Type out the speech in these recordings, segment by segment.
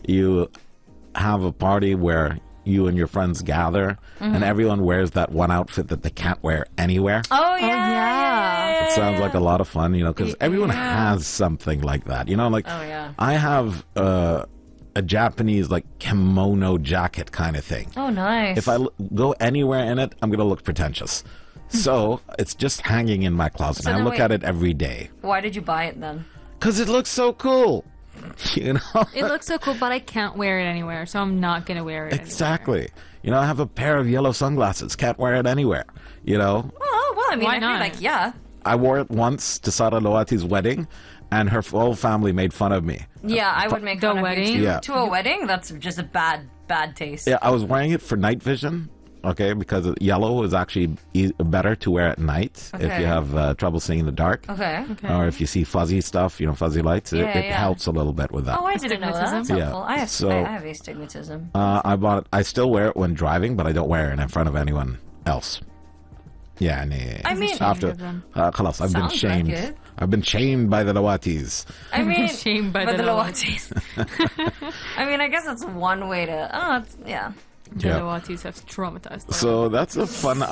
you have a party where you and your friends gather, and everyone wears that one outfit that they can't wear anywhere. Oh, yeah. It sounds like a lot of fun, because everyone has something like that. Like, Oh, yeah. I have a Japanese, like, kimono jacket kind of thing. Oh, nice. If I go anywhere in it, I'm going to look pretentious. So it's just hanging in my closet. So and I then look wait. at it every day. Why did you buy it then? Because it looks so cool. It looks so cool, but I can't wear it anywhere, so I'm not going to wear it Exactly. I have a pair of yellow sunglasses. Can't wear it anywhere. Well, I mean, Why I not? feel like, yeah. I wore it once to Sara Loati's wedding, and her whole family made fun of me. Yeah, I would make The fun of wedding? you too. Yeah. To a wedding? That's just a bad taste. Yeah, I was wearing it for night vision, because yellow is actually better to wear at night if Okay. you have trouble seeing in the dark. Okay. Or if you see fuzzy stuff, fuzzy lights, it Yeah. helps a little bit with that. Oh, I didn't know that. That's Astigmatism? Yeah. helpful. I have, So- I have astigmatism. I bought it. I still wear it when driving, but I don't wear it in front of anyone else. Yeah, I mean, after خلاص, I've been Sounds like shamed. it. I've been shamed by the Lawatis. I mean, Shamed by but the Lawatis. I mean, I guess that's one way to. Yeah. The Yeah. Lawatis have traumatized them. So that's a fun.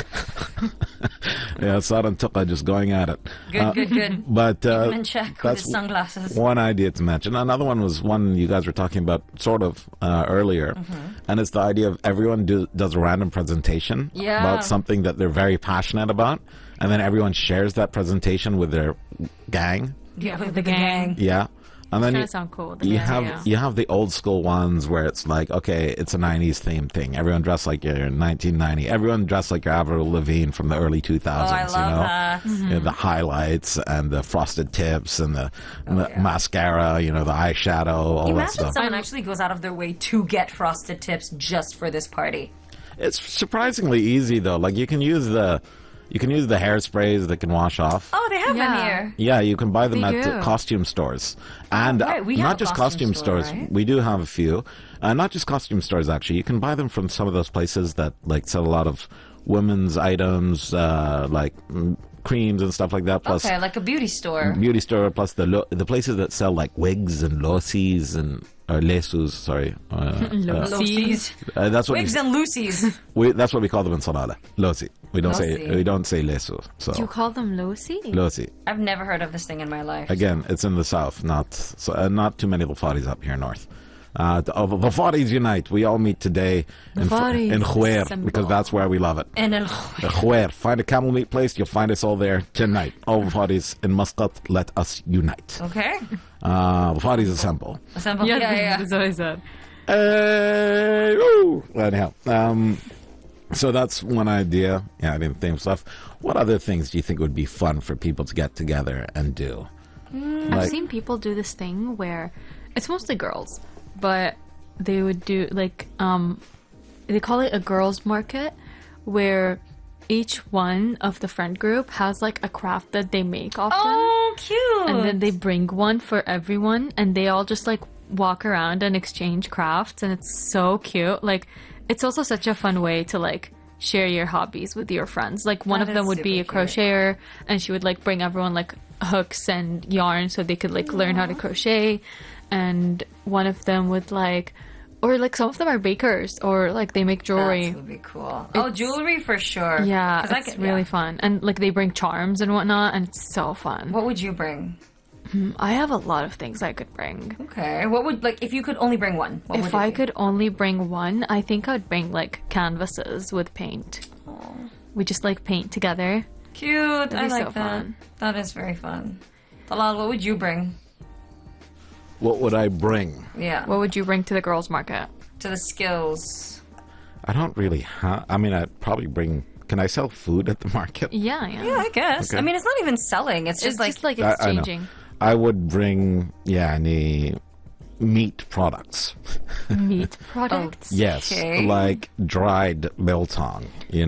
Yeah, Sarah and Tuqa just going at it. Good. But Him in check with that's his sunglasses. one idea to mention. Another one was one you guys were talking about sort of earlier, and it's the idea of everyone does a random presentation Yeah. about something that they're very passionate about, and then everyone shares that presentation with their gang. Yeah, with the gang. Yeah. And then Kinda you, sound cool. you Yeah, have yeah. you have the old school ones where it's like, okay, it's a 90s theme thing. Everyone dressed like you're in 1990. Everyone dressed like you're Avril Lavigne from the early 2000s. Oh, I love that. The highlights and the frosted tips and the mascara, the eyeshadow, all that Imagine stuff. someone actually goes out of their way to get frosted tips just for this party. It's surprisingly easy though. Like you can use the hairsprays that can wash off. Oh, they have them Yeah. here. Yeah, you can buy them They at do. costume stores. And right, we have not a just costume costume store, stores. right? We do have a few. Not just costume stores, actually. You can buy them from some of those places that like sell a lot of women's items, like creams and stuff like that. Plus Okay, like a beauty store. beauty store, plus the places that sell like wigs and losis and or lesus. Sorry, Lucy's. that's what Wigs and Lucy's. that's what we call them in Salala. Losi. We don't Losi. say lesu. So Do you call them Losi? losi. I've never heard of this thing in my life. Again, it's in the south, not too many Lafaris up here north. The Faris unite. We all meet today in Faris Khwair assemble. because that's where we love it. And then, The Khwair. Find a camel meat place. You'll find us all there tonight. All the Faris in Muscat. Let us unite. okay. The Faris assemble. Assemble. Yeah, Yeah. that's what I said. Hey, woo! Anyhow, so that's one idea. Yeah, I didn't think of stuff. What other things do you think would be fun for people to get together and do? I've seen people do this thing where it's mostly girls, but they would do like they call it a girls' market, where each one of the friend group has like a craft that they make often, Oh, cute. and then they bring one for everyone, and they all just like walk around and exchange crafts, and it's so cute. Like, it's also such a fun way to like share your hobbies with your friends. Like, one That of them is would be a super cute. crocheter, and she would like bring everyone like hooks and yarn so they could like learn how to crochet, and one of them would like, or like some of them are bakers, or like they make jewelry. That would be cool. Oh, jewelry for sure. Yeah, 'Cause I it's could- really yeah. fun, and like they bring charms and whatnot, and it's so fun. What would you bring? I have a lot of things I could bring. Okay. What would, like, if you could only bring one? What would If it I be? could only bring one, I think I'd bring like canvases with paint. We just like paint together. Cute. I be like so that. fun. That is very fun. Talal, what would you bring? What would I bring? Yeah. What would you bring to the girls' market? To the skills. I don't really have. I mean, I'd probably bring. Can I sell food at the market? Yeah. Yeah, I guess. Okay. I mean, it's not even selling. It's It's just like, just like I know. exchanging I would bring, any meat products. meat products. Yes, Okay. like dried biltong.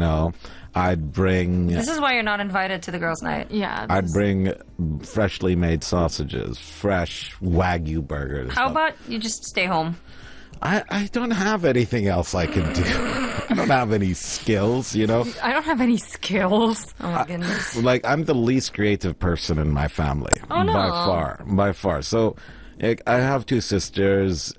I'd bring. this is why you're not invited to the girls' night. Yeah. I'd this- bring freshly made sausages, fresh Wagyu burgers. How about you just stay home? I don't have anything else I can do. I don't have any skills, I don't have any skills. Oh my goodness. Like, I'm the least creative person in my family. Oh, no. By far. So, I have two sisters.